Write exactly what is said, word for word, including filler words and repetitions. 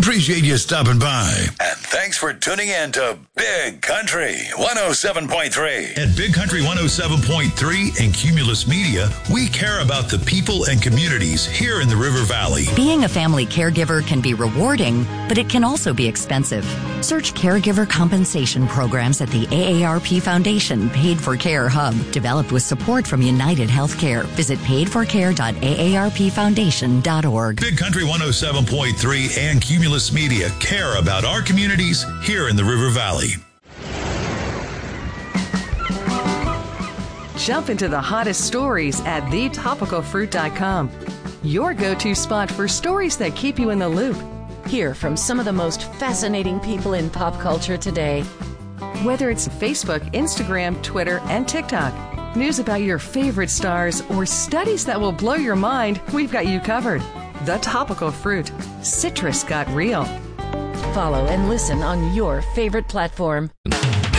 Appreciate you stopping by. And thanks for tuning in to Big Country one oh seven point three. At Big Country one oh seven point three and Cumulus Media, we care about the people and communities here in the River Valley. Being a family caregiver can be rewarding, but it can also be expensive. Search caregiver compensation programs at the A A R P Foundation Paid for Care Hub, developed with support from United Healthcare. Visit paid for care dot a a r p foundation dot org. Big Country one oh seven point three and Cumulus Media care about our communities here in the River Valley. Jump into the hottest stories at the topical fruit dot com. Your go-to spot for stories that keep you in the loop. Hear from some of the most fascinating people in pop culture today. Whether it's Facebook, Instagram, Twitter, and TikTok, news about your favorite stars, or studies that will blow your mind, we've got you covered. The Topical Fruit. Citrus got real. Follow and listen on your favorite platform.